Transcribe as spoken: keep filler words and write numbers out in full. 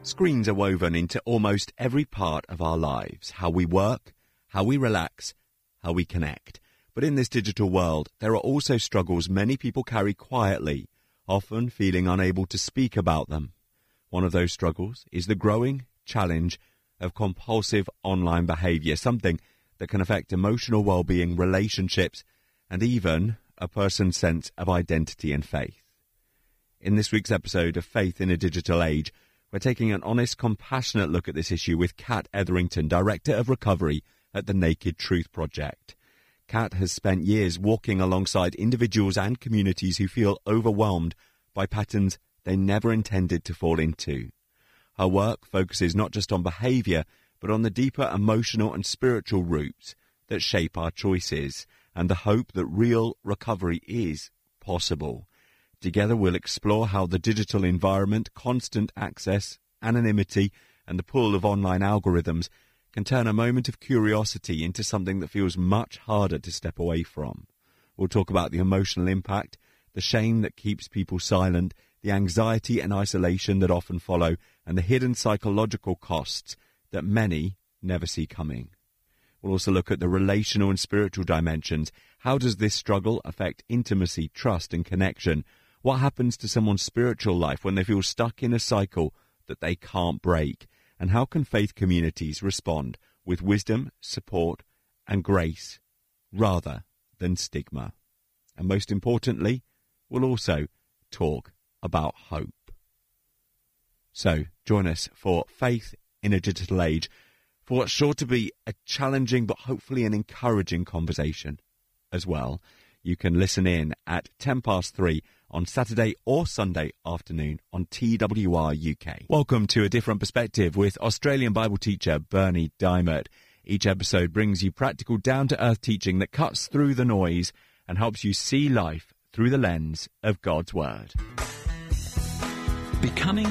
Screens are woven into almost every part of our lives, how we work, how we relax, how we connect. But in this digital world, there are also struggles many people carry quietly, often feeling unable to speak about them. One of those struggles is the growing challenge of compulsive online behavior, something that can affect emotional well-being, relationships, and even a person's sense of identity and faith. In this week's episode of Faith in a Digital Age, we're taking an honest, compassionate look at this issue with Kat Etherington, Director of Recovery at the Naked Truth Project. Kat has spent years walking alongside individuals and communities who feel overwhelmed by patterns they never intended to fall into. Her work focuses not just on behaviour, but on the deeper emotional and spiritual roots that shape our choices, and the hope that real recovery is possible. Together we'll explore how the digital environment, constant access, anonymity, and the pull of online algorithms can turn a moment of curiosity into something that feels much harder to step away from. We'll talk about the emotional impact, the shame that keeps people silent, the anxiety and isolation that often follow, and the hidden psychological costs that many never see coming. We'll also look at the relational and spiritual dimensions. How does this struggle affect intimacy, trust, and connection? What happens to someone's spiritual life when they feel stuck in a cycle that they can't break? And how can faith communities respond with wisdom, support, and grace rather than stigma? And most importantly, we'll also talk about hope. So join us for Faith in a Digital Age for what's sure to be a challenging but hopefully an encouraging conversation as well. You can listen in at ten past three on Saturday or Sunday afternoon on T W R U K. Welcome to A Different Perspective with Australian Bible teacher Bernie Diamond. Each episode brings you practical, down-to-earth teaching that cuts through the noise and helps you see life through the lens of God's Word. Becoming